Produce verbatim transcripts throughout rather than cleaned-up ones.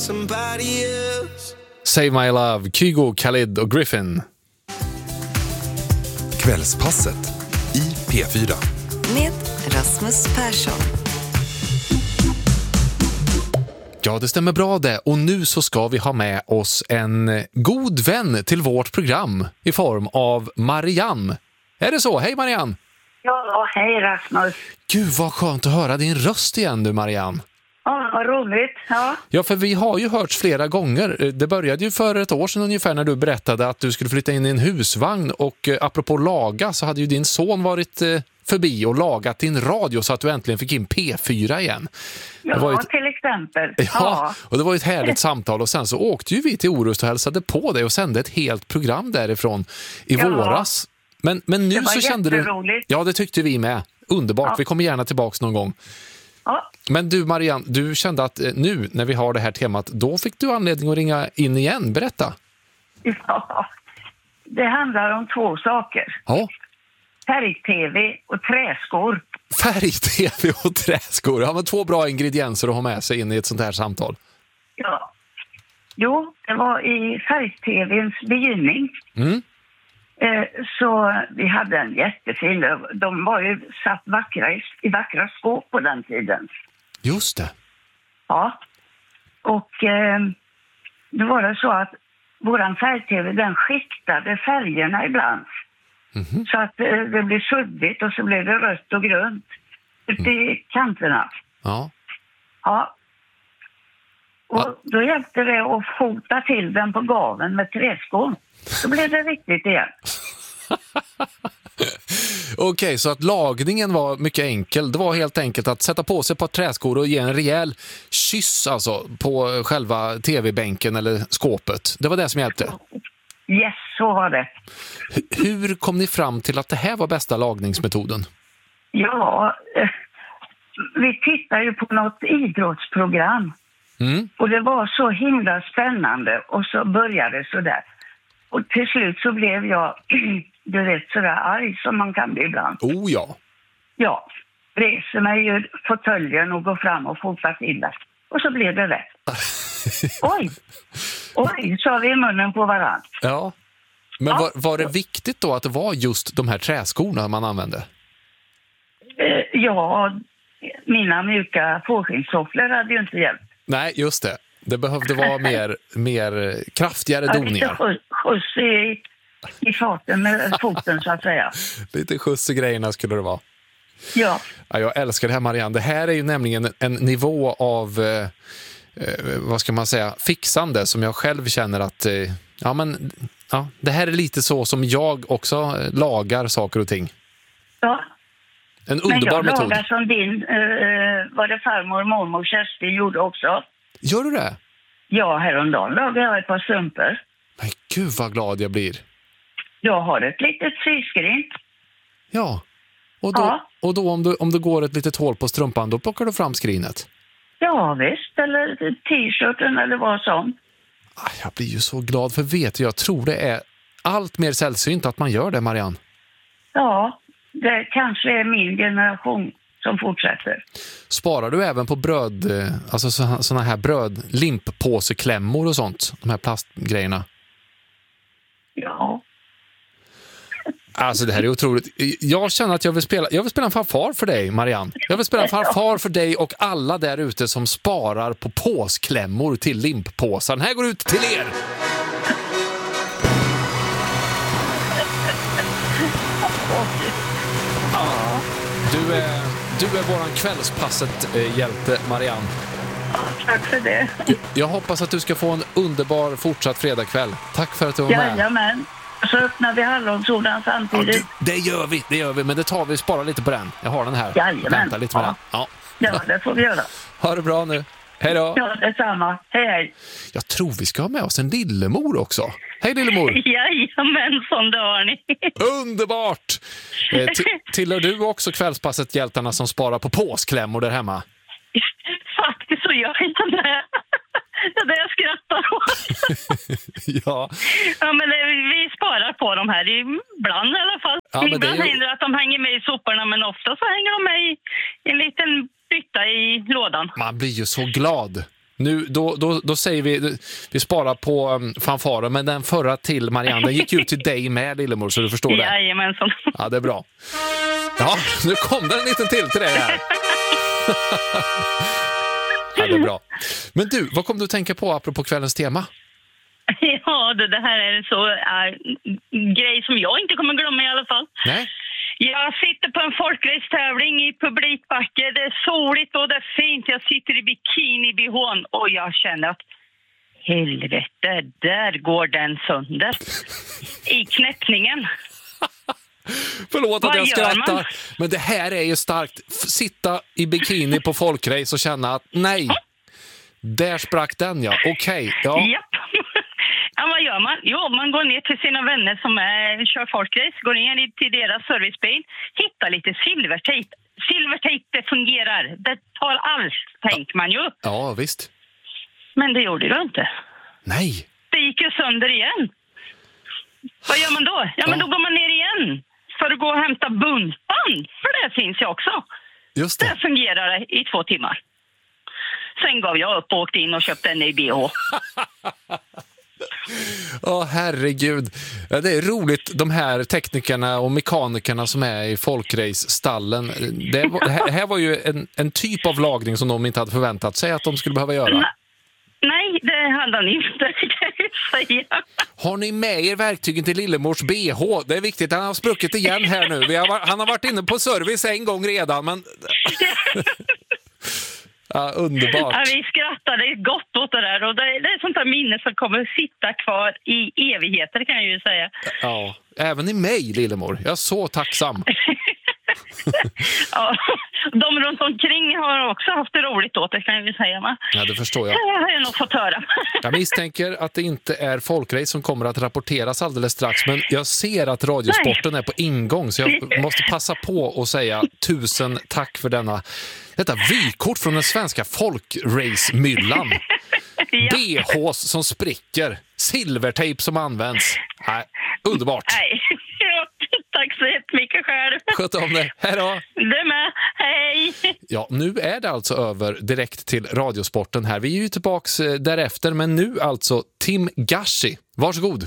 Somebody else. Save My Love, Kygo, Khalid och Griffin. Kvällspasset i P fyra. Med Rasmus Persson. Ja, det stämmer bra det. Och nu så ska vi ha med oss en god vän till vårt program i form av Marianne. Är det så? Hej Marianne! Ja, hej Rasmus. Gud vad skönt att höra din röst igen du Marianne. Ja, vad roligt. Ja. Ja, för vi har ju hörts flera gånger. Det började ju för ett år sedan ungefär när du berättade att du skulle flytta in i en husvagn. Och eh, apropå laga så hade ju din son varit eh, förbi och lagat din radio så att du äntligen fick in P fyra igen. Ja, det var ett... till exempel. Ja, Ja, och det var ju ett härligt samtal och sen så åkte ju vi till Orust och hälsade på dig och sände ett helt program därifrån i Ja. våras. Men, men nu Det var så kände du... jätteroligt. Ja, det tyckte vi med. Underbart, Ja. vi kommer gärna tillbaks någon gång. ja. Men du Marianne, du kände att eh, nu när vi har det här temat, då fick du anledning att ringa in igen. Berätta. ja. Det handlar om två saker. Ja, Färg-tv och träskor. färg-tv och träskor. Ja, men två bra ingredienser att ha med sig in i ett sånt här samtal. Ja. Jo, det var i färg-tvns begynnning. Mm. Eh, så vi hade en jättefin... De var ju satt vackra i, i vackra skåp på den tiden. Just det. Ja. Och eh, då var det så att våran färg-tv, den skiktade färgerna ibland. Mhm. Så att eh, det blev suddigt och så blev det rött och grönt ute i kanterna. Ja. Ja. Och Ja. då hjälpte det att fota till den på gaven med träskor. Då blev det riktigt igen. Okej, så att lagningen var mycket enkel. Det var helt enkelt att sätta på sig på träskor och ge en rejäl kyss alltså på själva tv-bänken eller skåpet. Det var det som hjälpte. Yes, så var det. H- hur kom ni fram till att det här var bästa lagningsmetoden? Ja, eh, vi tittade ju på något idrottsprogram. Mm. Och det var så himla spännande och så började det så där. Och till slut så blev jag, du vet, sådär arg som man kan bli ibland. Oh ja. Ja, reser mig ur fåtöljen och går fram och fotar till det. Och så blev det rätt. Oj, oj, sa vi i munnen på varandra. Ja. Men Ja. var, var det viktigt då att det var just de här träskorna man använde? Eh, ja, mina mjuka fårskinnssofflor hade ju inte hjälpt. Nej, just det. Det behövde vara mer, mer kraftigare Ja, lite doningar. skjuts, skjuts i, i farten med foten så att säga. Lite skjuts i grejerna skulle det vara. Ja, Ja, jag älskar det här Marianne. Det här är ju nämligen en nivå av, eh, eh, vad ska man säga, fixande som jag själv känner att, eh, ja men, ja, det här är lite så som jag också eh, lagar saker och ting. ja. En Men underbar jag metod. lagar som din, eh, vad det farmor och mormor Kerstin gjorde också. Gör du det? Ja, häromdagen lagade jag ett par strumpor. Men gud vad glad jag blir. Jag har ett litet syskrin. Ja. Och då, Ja. och då om, du, om du går ett litet hål på strumpan, då plockar du fram skrinet. Ja visst, eller t-shirten eller vad som. Ah, Jag blir ju så glad, för vet du, jag tror det är allt mer sällsynt att man gör det, Marianne. Ja, det kanske är min generation som fortsätter. Sparar du även på bröd, eh, alltså såna här bröd, limppåseklämmor och sånt, de här plastgrejerna? Ja, Alltså det här är otroligt. Jag känner att jag vill spela, jag vill spela en fanfar för dig, Marianne. Jag vill spela en fanfar för dig och alla där ute som sparar på påsklämmor till limppåsar. Den här går ut till er! Du är, du är våran kvällspasset-hjälte, Marianne. tack för det. Jag hoppas att du ska få en underbar fortsatt fredagkväll. Tack för att du var med. Jajamän. Så öppnar vi hallonsodan Ja, samtidigt. det, det gör vi, det gör vi. Men det tar vi, spara lite på den. Jag har den här. Jajamän. Vänta lite med Ja. den. Ja. Ja, det får vi göra. Ha det bra nu. Hej då. Ja, detsamma. Hej, hej. Jag tror vi ska ha med oss en lillemor också. Hej lillemor. Jajamensan, det har ni. Underbart. Eh, t- tillhör du också kvällspasset hjältarna som sparar på påsklämmor där hemma? Faktiskt så gör jag inte det. Det är det jag skrattar åt. Ja. Ja, men det, vi sparar på dem här ibland i alla fall. Ja, men det ibland är ju- händer det att de hänger med i soporna, men ofta så hänger de med i en liten bytta i lådan. Man blir ju så glad Nu, då, då, då säger vi, vi sparar på um, fanfaren, men den förra till Marianne, den gick ut till dig med, Lillemor, så du förstår det. Jajamensan. Ja, det är bra. Ja, nu kom det en liten till till dig här. Ja, det är bra. Men du, vad kom du att tänka på apropå kvällens tema? Ja, det, det här är en så äh, grej som jag inte kommer glömma i alla fall. Nej. Jag sitter på en folkracetävling i publikbacke. Det är soligt och det är fint. Jag sitter i bikini-bihån och jag känner att helvete, där går den sönder. I knäppningen. Förlåt att Vad jag gör skrattar, man? men det här är ju starkt. F- Sitta i bikini på folkrace och känna att nej, där sprack den, ja. Okej, okay, ja. Japp. Ja, vad gör man? Jo, man går ner till sina vänner som är, kör folkrace, går ner till deras servicebil, hittar lite silvertejp. Silvertejp, det fungerar. Det tar allt, tänker man ju. Ja, visst. Men det gjorde det inte. Nej. Det gick ju sönder igen. Vad gör man då? Ja, men Ja. då går man ner igen för att gå och hämta buntan. För det finns ju också. Just Det det. fungerade i två timmar. Sen gav jag upp och åkte in och köpte en ny B H. Åh, herregud. Ja, det är roligt, de här teknikerna och mekanikerna som är i folkrace-stallen. Det, var, det, här, det här var ju en, en typ av lagning som de inte hade förväntat sig att de skulle behöva göra. Na- Nej, det hade han inte, kan jag säga. Har ni med er verktygen till Lillemors B H? Det är viktigt, han har spruckit igen här nu. Vi har, var- han har varit inne på service en gång redan, men... Ja, underbart. Ja, vi skrattade gott åt det där och det, det är sånt där minne som kommer sitta kvar i evigheter, kan jag ju säga. Ja, även i mig, Lillemor. Jag är så tacksam. Ja, de runt omkring har också haft det roligt åt det, kan jag ju säga. Va? Ja, det förstår jag. Det har jag nog fått höra. Jag misstänker att det inte är folkrace som kommer att rapporteras alldeles strax, men jag ser att radiosporten är på ingång, så jag måste passa på och säga tusen tack för denna, detta vykort från den svenska folkrace-myllan. Ja. B Hs som spricker, silvertejp som används. Nej, underbart. Nej. Ja, tack så jättemycket själv. Sköt om det. Hej då. Du med. Hej. Ja, nu är det alltså över direkt till radiosporten här. Vi är ju tillbaks eh, därefter, men nu alltså Tim Gashi. Varsågod.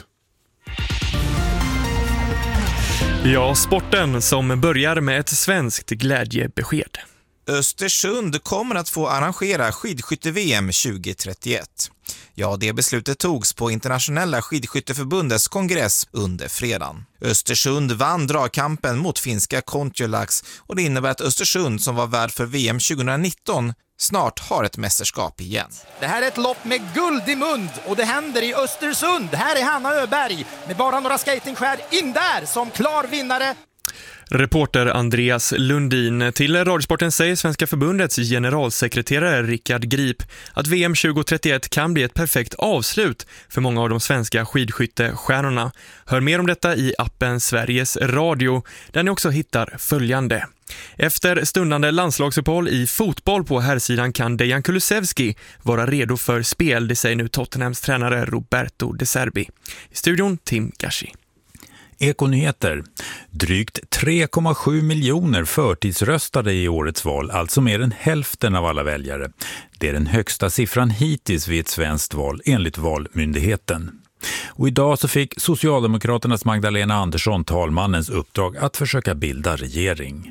Ja, sporten som börjar med ett svenskt glädjebesked. Östersund kommer att få arrangera skidskytte-V M tjugohundratrettioett. Ja, det beslutet togs på Internationella skidskytteförbundets kongress under fredagen. Östersund vann dragkampen mot finska Kontiolax och det innebär att Östersund, som var värd för V M tjugohundranitton, snart har ett mästerskap igen. Det här är ett lopp med guld i mund och det händer i Östersund. Här är Hanna Öberg med bara några skatingskär in där som klar vinnare. Reporter Andreas Lundin. Till Radiosporten säger Svenska förbundets generalsekreterare Rickard Grip att V M tjugohundratrettioett kan bli ett perfekt avslut för många av de svenska skidskyttestjärnorna. Hör mer om detta i appen Sveriges Radio, där ni också hittar följande. Efter stundande landslagsuppehåll i fotboll på herrsidan kan Dejan Kulusevski vara redo för spel, det säger nu Tottenhams tränare Roberto De Zerbi. I studion Tim Gashi. Ekonyheter. Drygt tre komma sju miljoner förtidsröstade i årets val, alltså mer än hälften av alla väljare. Det är den högsta siffran hittills vid ett svenskt val, enligt Valmyndigheten. Och idag så fick Socialdemokraternas Magdalena Andersson talmannens uppdrag att försöka bilda regering.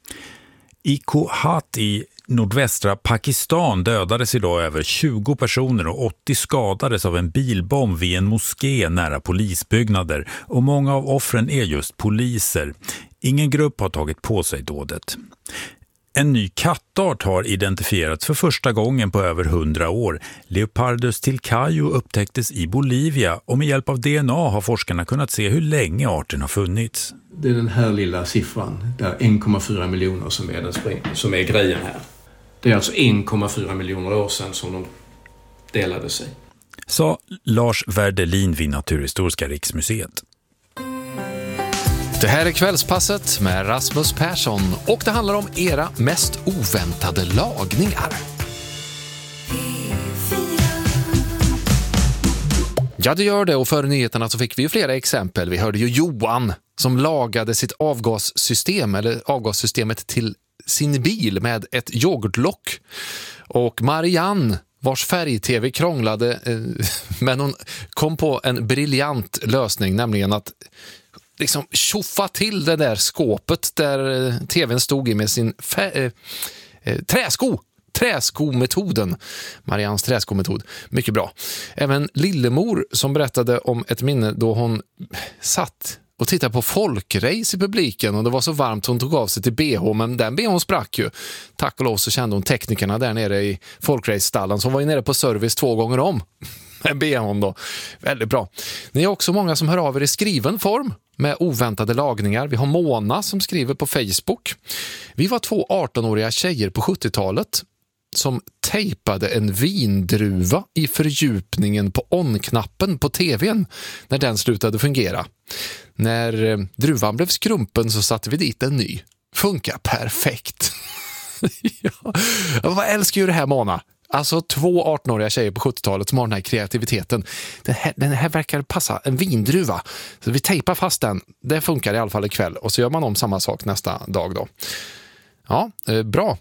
I Kohat i nordvästra Pakistan dödades idag över tjugo personer och åttio skadades av en bilbomb vid en moské nära polisbyggnader, och många av offren är just poliser. Ingen grupp har tagit på sig dådet. En ny kattart har identifierats för första gången på över hundra år. Leopardus tilcaio upptäcktes i Bolivia och med hjälp av D N A har forskarna kunnat se hur länge arten har funnits. Det är den här lilla siffran, där en komma fyra miljoner som är, den, som är grejen här. Det är alltså en komma fyra miljoner år sedan som de delade sig. Sa Lars Werdelin vid Naturhistoriska riksmuseet. Det här är Kvällspasset med Rasmus Persson och det handlar om era mest oväntade lagningar. Ja, det gör det, och före nyheterna så fick vi ju flera exempel. Vi hörde ju Johan som lagade sitt avgassystem, eller avgassystemet till sin bil med ett yoghurtlock. Och Marianne, vars färg-tv krånglade, men hon kom på en briljant lösning, nämligen att liksom tjoffa till det där skåpet där tvn stod i med sin fär- äh, träsko. Träskometoden. Marians träskometod. Mycket bra. Även Lillemor som berättade om ett minne då hon satt och tittade på folkrace i publiken och det var så varmt hon tog av sig till B H, men den B H:n sprack ju. Tack och lov så kände hon teknikerna där nere i folkrace-stallen som var ju nere på service två gånger om. Med B H:n då. Väldigt bra. Ni är också många som hör av er i skriven form med oväntade lagningar. Vi har Mona som skriver på Facebook. Vi var två arton-åriga tjejer på sjuttiotalet som tejpade en vindruva i fördjupningen på on-knappen på tvn när den slutade fungera. När druvan blev skrumpen så satte vi dit en ny. Funkar perfekt. Ja. Jag älskar ju det här, Mona. Alltså två arton-åriga tjejer på sjuttiotalet som har den här kreativiteten. Den här, den här verkar passa, en vindruva. Så vi tejpar fast den. Det funkar i alla fall ikväll. Och så gör man om samma sak nästa dag då. Ja, eh, bra.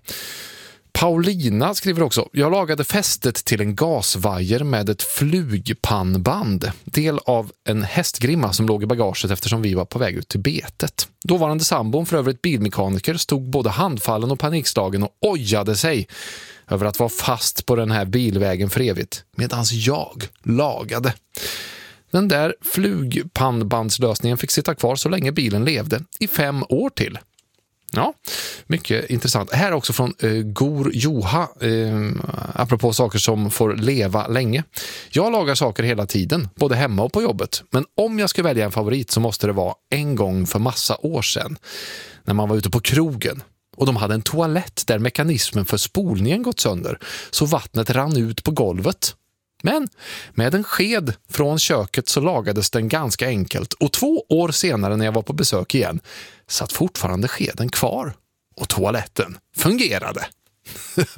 Paulina skriver också: jag lagade fästet till en gasvajer med ett flugpannband. Del av en hästgrimma som låg i bagaget eftersom vi var på väg ut till betet. Dåvarande sambon, för övrigt bilmekaniker, stod både handfallen och panikslagen och ojade sig över att vara fast på den här bilvägen för evigt, medan jag lagade. Den där flugpannbandslösningen fick sitta kvar så länge bilen levde, i fem år till. Ja, mycket intressant. Här också från eh, Gor Joha, eh, apropå saker som får leva länge. Jag lagar saker hela tiden, både hemma och på jobbet. Men om jag ska välja en favorit så måste det vara en gång för massa år sedan. När man var ute på krogen. Och de hade en toalett där mekanismen för spolningen gått sönder. Så vattnet rann ut på golvet. Men med en sked från köket så lagades den ganska enkelt. Och två år senare när jag var på besök igen satt fortfarande skeden kvar. Och toaletten fungerade.